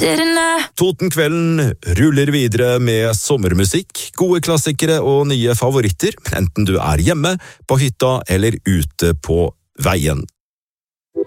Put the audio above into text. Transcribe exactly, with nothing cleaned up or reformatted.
Didn't I? Totenkvelden ruller videre med sommermusikk, gode klassikere og nye favoritter, enten du er hjemme, på hytta eller ute på veien.